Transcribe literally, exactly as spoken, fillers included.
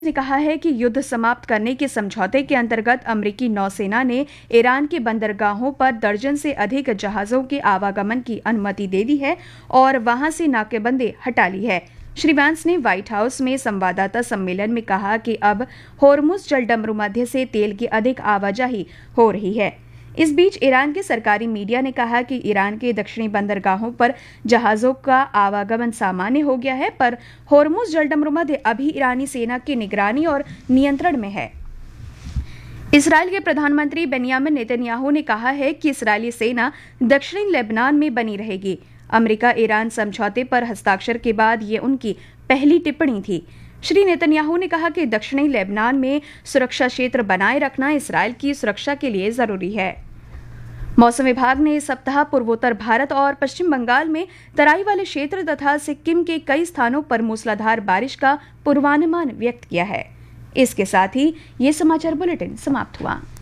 ने कहा है कि युद्ध समाप्त करने के समझौते के अंतर्गत अमेरिकी नौसेना ने ईरान के बंदरगाहों पर दर्जन से अधिक जहाजों के आवागमन की अनुमति दे दी है और वहां से नाकेबंदी हटा ली है। श्री वैंस ने व्हाइट हाउस में संवाददाता सम्मेलन में कहा कि अब होर्मुज जलडमरू मध्य से तेल की अधिक आवाजाही हो रही है। इस बीच ईरान के सरकारी मीडिया ने कहा कि ईरान के दक्षिणी बंदरगाहों पर जहाजों का आवागमन सामान्य हो गया है, पर होर्मुज जलडमरू मध्य अभी ईरानी सेना की निगरानी और नियंत्रण में है। इसराइल के प्रधानमंत्री बेंयामिन नेतन्याहू ने कहा है कि इस्राएली सेना दक्षिणी लेबनान में बनी रहेगी। अमेरिका ईरान समझौते पर हस्ताक्षर के बाद ये उनकी पहली टिप्पणी थी। श्री नेतन्याहू ने कहा कि दक्षिणी लेबनान में सुरक्षा क्षेत्र बनाए रखना इसराइल की सुरक्षा के लिए जरूरी है। मौसम विभाग ने इस सप्ताह पूर्वोत्तर भारत और पश्चिम बंगाल में तराई वाले क्षेत्र तथा सिक्किम के कई स्थानों पर मूसलाधार बारिश का पूर्वानुमान व्यक्त किया है। इसके साथ ही ये समाचार बुलेटिन समाप्त हुआ।